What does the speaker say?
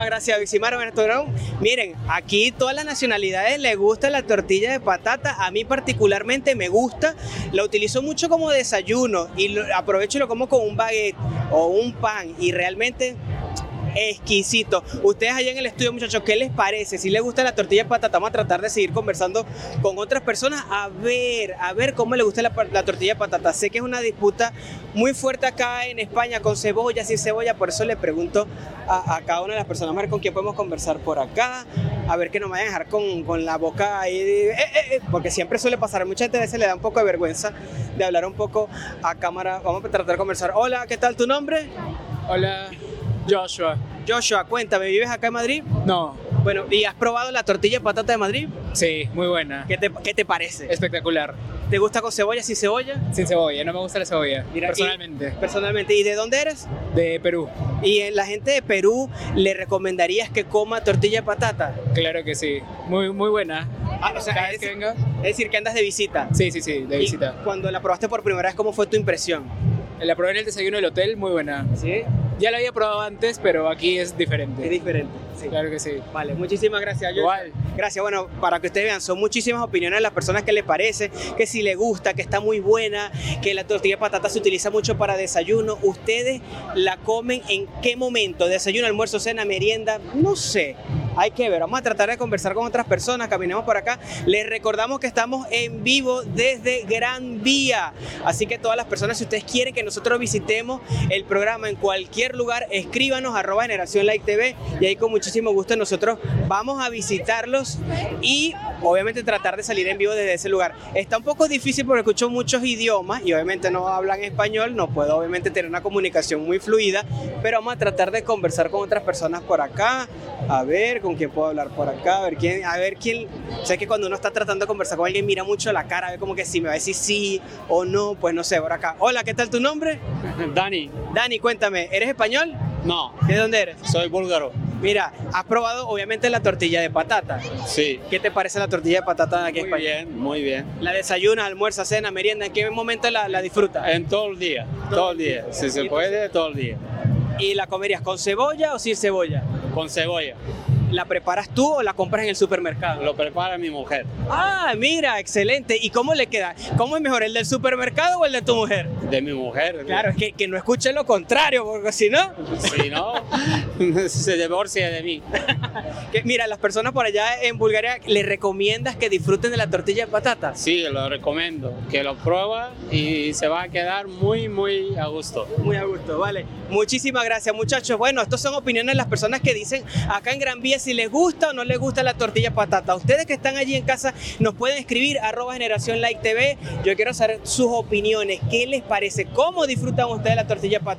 Gracias, Vicimar. Miren, aquí todas las nacionalidades les gusta la tortilla de patata. A mí particularmente me gusta. La utilizo mucho como desayuno y aprovecho y lo como con un baguette o un pan y realmente exquisito. Ustedes allá en el estudio, muchachos, ¿qué les parece? Si les gusta la tortilla de patata, vamos a tratar de seguir conversando con otras personas a ver cómo les gusta la tortilla de patata. Sé que es una disputa muy fuerte acá en España con cebolla, sin cebolla, por eso le pregunto a cada una de las personas, a ver con quién podemos conversar por acá, a ver que no me vayan a dejar con la boca ahí, porque siempre suele pasar, muchas veces le da un poco de vergüenza de hablar un poco a cámara. Vamos a tratar de conversar. Hola, ¿qué tal tu nombre? Hola, Joshua. Joshua, cuéntame, ¿vives acá en Madrid? No, Bueno, ¿y has probado la tortilla de patata de Madrid? sí, muy buena. ¿Qué te parece? Espectacular. ¿Te gusta con cebolla, sin cebolla? Sin cebolla, no me gusta la cebolla, Mira, personalmente. Personalmente. ¿Y de dónde eres? De Perú, ¿Y la gente de Perú le recomendarías que coma tortilla de patata? claro que sí. Muy buena. O sea, Cada vez que venga. es decir, que andas de visita. Sí, de visita. Y cuando la probaste por primera vez, ¿cómo fue tu impresión? La probé en el desayuno del hotel, muy buena. ¿Sí? Ya la había probado antes, pero aquí es diferente. Es diferente. Sí. Claro que sí. Vale, muchísimas gracias. Igual. Gracias, bueno, para que ustedes vean, son muchísimas opiniones de las personas que les parece, que si les gusta, que está muy buena, que la tortilla de patata se utiliza mucho para desayuno. ¿Ustedes la comen en qué momento? ¿Desayuno, almuerzo, cena, merienda? No sé. Hay que ver, vamos a tratar de conversar con otras personas, caminemos por acá. Les recordamos que estamos en vivo desde Gran Vía, así que todas las personas, si ustedes quieren que nosotros visitemos el programa en cualquier lugar, escríbanos @Generación Like TV y ahí con muchísimo gusto nosotros vamos a visitarlos y obviamente tratar de salir en vivo desde ese lugar. Está un poco difícil porque escucho muchos idiomas y obviamente no hablan español, no puedo obviamente tener una comunicación muy fluida, pero vamos a tratar de conversar con otras personas por acá, a ver con quién puedo hablar por acá, a ver quién. Sé que cuando uno está tratando de conversar con alguien mira mucho la cara, a ver como que si me va a decir sí o no, pues no sé, por acá. Hola, ¿qué tal tu nombre? Dani, Dani, cuéntame, ¿eres español? no, ¿De dónde eres? soy búlgaro. Mira, has probado obviamente la tortilla de patata. Sí, ¿Qué te parece la tortilla de patata de aquí en muy España? bien, muy bien. ¿La desayunas, almuerza, cena, merienda? ¿En qué momento la disfrutas? En todo el día, todo el día. Si se puede, todo el día. ¿Y la comerías con cebolla o sin cebolla? Con cebolla. ¿La preparas tú o la compras en el supermercado? Lo prepara mi mujer. Ah, mira, excelente. ¿Y cómo le queda? ¿Cómo es mejor, el del supermercado o el de tu mujer? De mi mujer. Claro, es que no escuche lo contrario, porque si no... Si no, se divorcia de mí. Mira, las personas por allá en Bulgaria, ¿les recomiendas que disfruten de la tortilla de patata? Sí, lo recomiendo. Que lo prueba y se va a quedar muy a gusto. Muy a gusto, vale. Muchísimas gracias, muchachos. Bueno, estas son opiniones de las personas que dicen acá en Gran Vía si les gusta o no les gusta la tortilla de patata. Ustedes que están allí en casa nos pueden escribir @Generación Like TV. Yo quiero saber sus opiniones. ¿Qué les parece? ¿Cómo disfrutan ustedes la tortilla de patata?